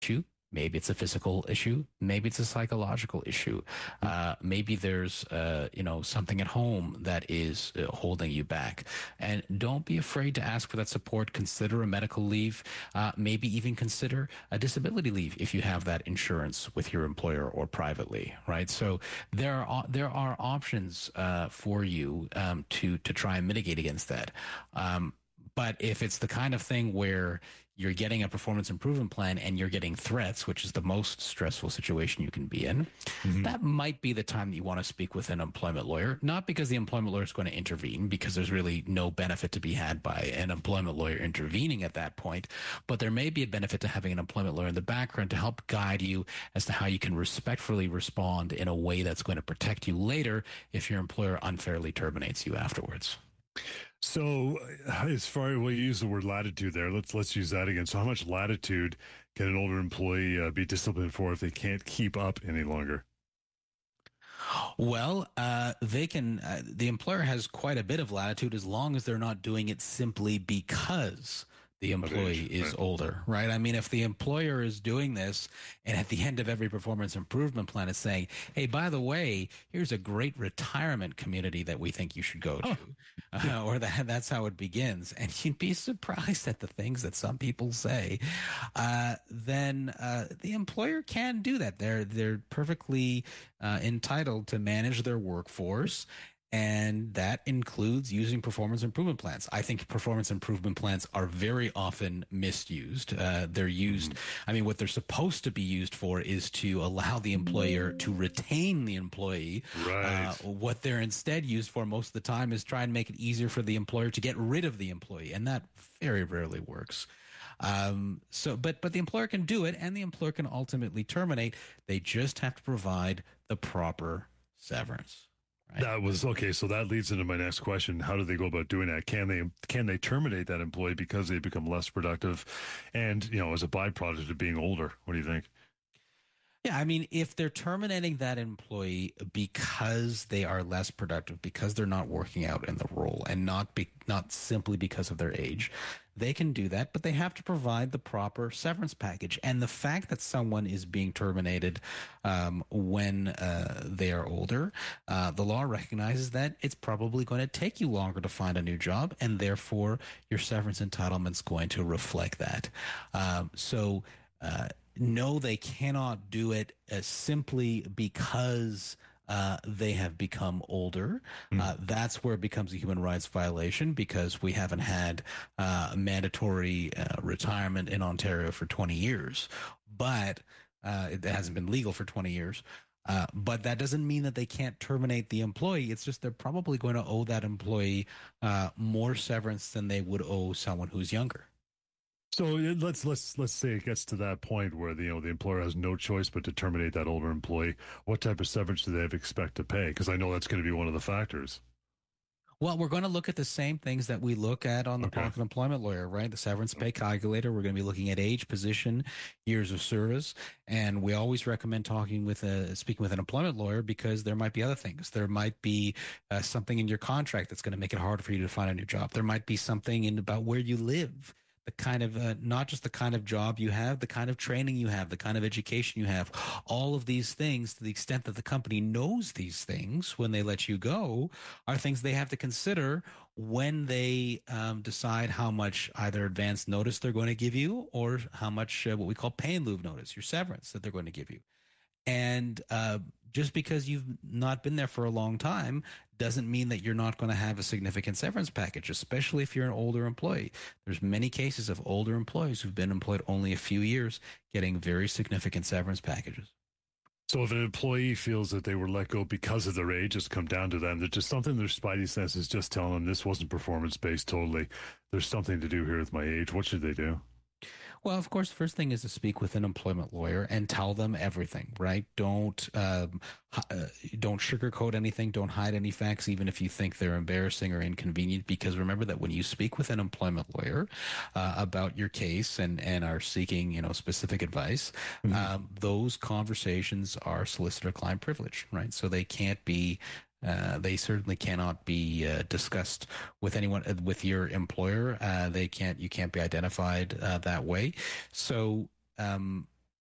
issue. Maybe it's a physical issue. Maybe it's a psychological issue. Maybe there's, something at home that is holding you back. And don't be afraid to ask for that support. Consider a medical leave. Maybe even consider a disability leave if you have that insurance with your employer or privately, right? So there are options for you to try and mitigate against that. But if it's the kind of thing where you're getting a performance improvement plan and you're getting threats, which is the most stressful situation you can be in, that might be the time that you want to speak with an employment lawyer. Not because the employment lawyer is going to intervene, because there's really no benefit to be had by an employment lawyer intervening at that point. But there may be a benefit to having an employment lawyer in the background to help guide you as to how you can respectfully respond in a way that's going to protect you later if your employer unfairly terminates you afterwards. So, as far as we use the word latitude there, let's use that again. So, how much latitude can an older employee be disciplined for if they can't keep up any longer? Well, they can. The employer has quite a bit of latitude as long as they're not doing it simply because the employee is older, right? I mean, if the employer is doing this and at the end of every performance improvement plan is saying, hey, by the way, here's a great retirement community that we think you should go to, or that's how it begins. And you'd be surprised at the things that some people say. Then the employer can do that. They're perfectly entitled to manage their workforce. And that includes using performance improvement plans. I think performance improvement plans are very often misused. They're used, I mean, what they're supposed to be used for is to allow the employer to retain the employee. Right. What they're instead used for most of the time is try and make it easier for the employer to get rid of the employee. And that very rarely works. But the employer can do it, and the employer can ultimately terminate. They just have to provide the proper severance. Right. That was okay. So that leads into my next question. How do they go about doing that? Can they terminate that employee because they become less productive and, as a byproduct of being older? What do you think? Yeah, I mean, if they're terminating that employee because they are less productive, because they're not working out in the role, and not simply because of their age, they can do that, but they have to provide the proper severance package. And the fact that someone is being terminated when they are older, the law recognizes that it's probably going to take you longer to find a new job, and therefore your severance entitlement is going to reflect that. No, they cannot do it simply because they have become older. That's where it becomes a human rights violation, because we haven't had mandatory retirement in Ontario for 20 years. But it hasn't been legal for 20 years. But that doesn't mean that they can't terminate the employee. It's just they're probably going to owe that employee more severance than they would owe someone who's younger. So let's say it gets to that point where the employer has no choice but to terminate that older employee. What type of severance do they expect to pay? Because I know that's going to be one of the factors. Well, we're going to look at the same things that we look at on the Pocket Employment Lawyer, right? The severance pay calculator. We're going to be looking at age, position, years of service, and we always recommend speaking with an employment lawyer, because there might be other things. There might be something in your contract that's going to make it harder for you to find a new job. There might be something about where you live. The kind of, not just the kind of job you have, the kind of training you have, the kind of education you have, all of these things, to the extent that the company knows these things when they let you go, are things they have to consider when they decide how much either advance notice they're going to give you, or how much what we call pay in lieu of notice, your severance that they're going to give you. And just because you've not been there for a long time doesn't mean that you're not going to have a significant severance package, especially if you're an older employee. There's many cases of older employees who've been employed only a few years getting very significant severance packages. So if an employee feels that they were let go because of their age, it's come down to them. There's just something, their spidey sense is just telling them this wasn't performance-based totally. There's something to do here with my age. What should they do? Well, of course, the first thing is to speak with an employment lawyer and tell them everything, right? Don't sugarcoat anything. Don't hide any facts, even if you think they're embarrassing or inconvenient, because remember that when you speak with an employment lawyer about your case and are seeking, specific advice, those conversations are solicitor-client privilege, right? So they can't be they certainly cannot be discussed with anyone, with your employer. You can't be identified that way. So